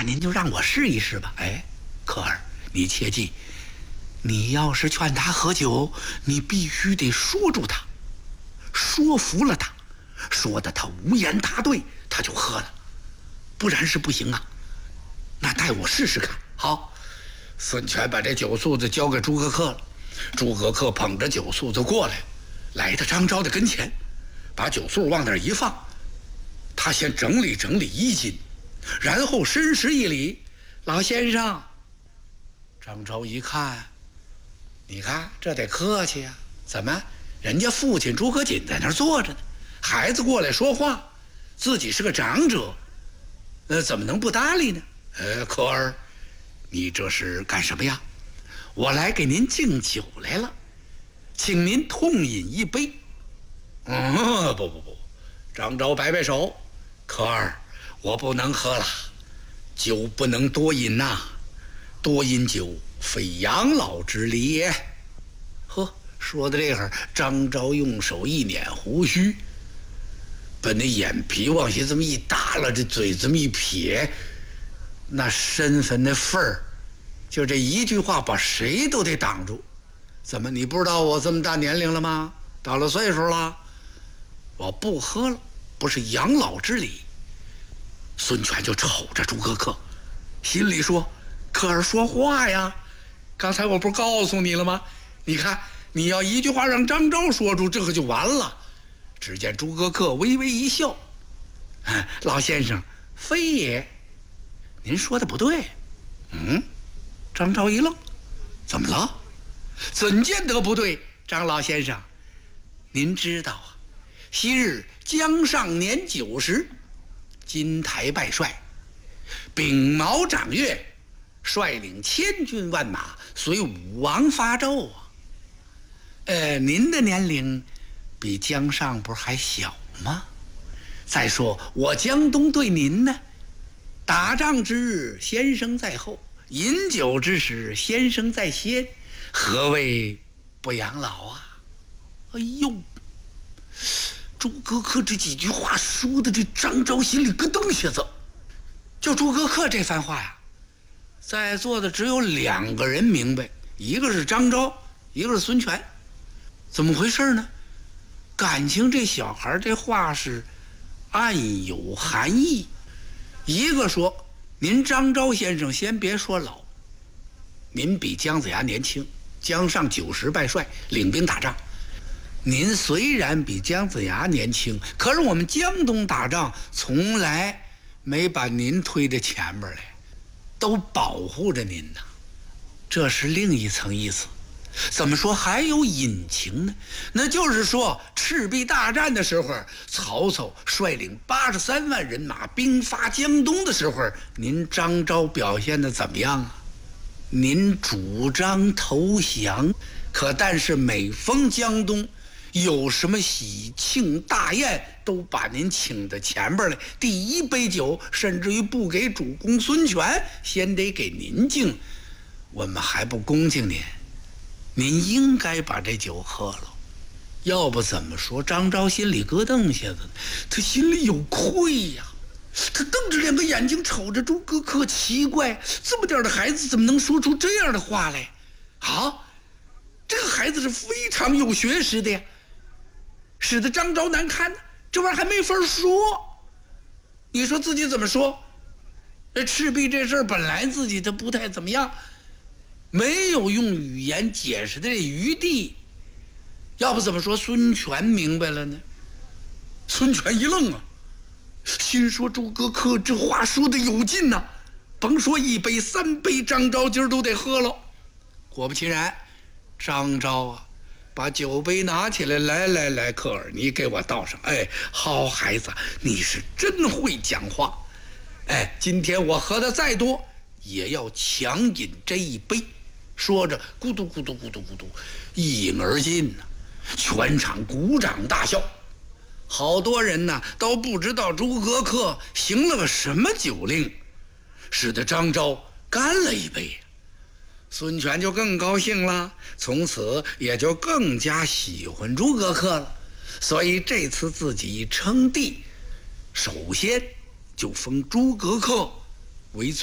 那您就让我试一试吧。哎，可儿，你切记，你要是劝他喝酒，你必须得说住他，说服了他，说的他无言答对，他就喝了，不然是不行啊。那带我试试看。好，孙权把这酒宿子交给诸葛恪了。诸葛恪捧着酒宿子过来，来到张昭的跟前，把酒宿往那儿一放，他先整理整理衣襟，然后深施一礼：“老先生。”张昭一看，你看这得客气呀，怎么人家父亲诸葛瑾在那儿坐着呢，孩子过来说话，自己是个长者，怎么能不搭理呢？可儿，你这是干什么呀？我来给您敬酒来了，请您痛饮一杯。不，张昭摆摆手：“可儿，我不能喝了，酒不能多饮呐，多饮酒非养老之礼也。”呵，说到这会儿，张昭用手一捻胡须，把那眼皮往下这么一耷拉，这嘴这么一撇，那身份那份儿，就这一句话把谁都得挡住。怎么，你不知道我这么大年龄了吗？到了岁数了，我不喝了，不是养老之礼。孙权就瞅着诸葛恪，心里说：“可儿说话呀，刚才我不是告诉你了吗？你看，你要一句话让张昭说出，这可就完了。”只见诸葛恪微微一笑：“老先生，非也。您说的不对。”张昭一愣：“怎么了？怎见得不对？张老先生，您知道啊，昔日姜尚年90，金台拜帅，秉毛掌阅，率领千军万马，随武王发纣啊。您的年龄比姜尚不是还小吗？再说我江东对您呢，打仗之日先生在后，饮酒之时先生在先，何谓不养老啊？”哎呦，诸葛恪这几句话说的这张昭心里咯噔一下子。就诸葛恪这番话呀，在座的只有2个人明白，一个是张昭，一个是孙权。怎么回事呢？感情这小孩这话是暗有含义。一个说：“您张昭先生先别说老，您比姜子牙年轻，姜尚90拜帅，领兵打仗。您虽然比姜子牙年轻，可是我们江东打仗从来没把您推到前边来，都保护着您呢。”这是另一层意思。怎么说还有隐情呢？那就是说赤壁大战的时候，曹操率领83万人马兵发江东的时候，您张昭表现的怎么样啊？您主张投降，但是每逢江东有什么喜庆大宴，都把您请到前边来，第一杯酒甚至于不给主公孙权，先得给您敬，我们还不恭敬您，您应该把这酒喝了。要不怎么说张昭心里咯噔一下子，他心里有愧呀。他瞪着2个眼睛瞅着诸葛恪，奇怪，这么点的孩子怎么能说出这样的话来？好，这个孩子是非常有学识的呀，使得张昭难堪，这玩意儿还没法说。你说自己怎么说？赤壁这事儿本来自己他不太怎么样，没有用语言解释的余地。要不怎么说孙权明白了呢？孙权一愣啊，心说诸葛恪这话说的有劲呐，甭说1杯3杯，张昭今儿都得喝了。果不其然，张昭啊把酒杯拿起来，来，恪儿，你给我倒上。好孩子，你是真会讲话。今天我喝的再多，也要强饮这1杯。说着咕嘟咕嘟咕嘟咕嘟一饮而尽呢，全场鼓掌大笑。好多人呢都不知道诸葛恪行了个什么酒令，使得张昭干了1杯。孙权就更高兴了，从此也就更加喜欢诸葛恪了。所以这次自己一称帝，首先就封诸葛恪为